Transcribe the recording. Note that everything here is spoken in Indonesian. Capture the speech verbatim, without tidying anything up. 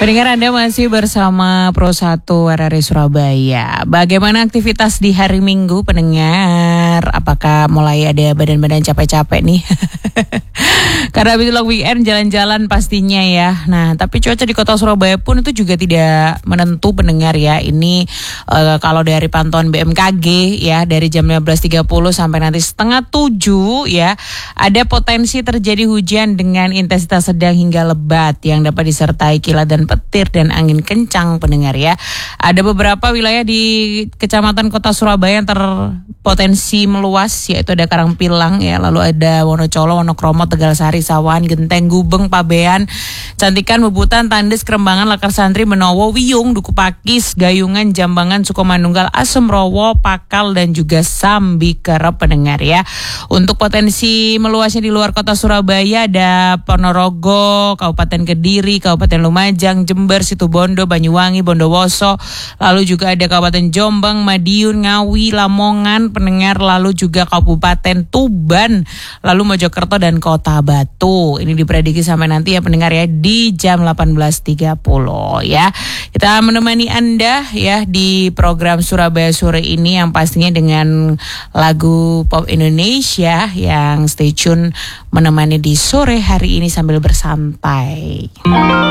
Pendengar, Anda masih bersama Pro satu R R I Surabaya. Bagaimana aktivitas di hari Minggu, pendengar? Apakah mulai ada badan-badan capek-capek nih? Karena habis long weekend jalan-jalan pastinya ya. Nah, tapi cuaca di kota Surabaya pun itu juga tidak menentu, pendengar ya. Ini uh, kalau dari pantauan B M K G ya, dari jam lima belas tiga puluh sampai nanti setengah tujuh ya, ada potensi terjadi hujan dengan intensitas sedang hingga lebat yang dapat disertai kilat dan petir dan angin kencang, pendengar ya. Ada beberapa wilayah di Kecamatan Kota Surabaya yang terpotensi meluas, yaitu ada Karangpilang ya, lalu ada Wonocolo, Wonokromo, Tegalsari, Sawan, Genteng, Gubeng, Pabean, Cantikan, Bubutan, Tandes, Kerembangan, Lakar Santri, Menowo, Wiyung, Duku Pakis, Gayungan, Jambangan, Sukomanunggal, Asem Rowo, Pakal, dan juga Sambikerep, pendengar ya. Untuk potensi meluasnya di luar kota Surabaya ada Ponorogo, Kabupaten Kediri, Kabupaten Lumajang, Jember, Situbondo, Banyuwangi, Bondowoso, lalu juga ada Kabupaten Jombang, Madiun, Ngawi, Lamongan, pendengar, lalu juga Kabupaten Tuban, lalu Mojokerto dan Kota Batu. Ini diprediksi sampai nanti ya, pendengar ya, di jam delapan belas tiga puluh ya. Kita menemani Anda ya di program Surabaya Sore ini yang pastinya dengan lagu pop Indonesia yang stay tune menemani di sore hari ini sambil bersantai.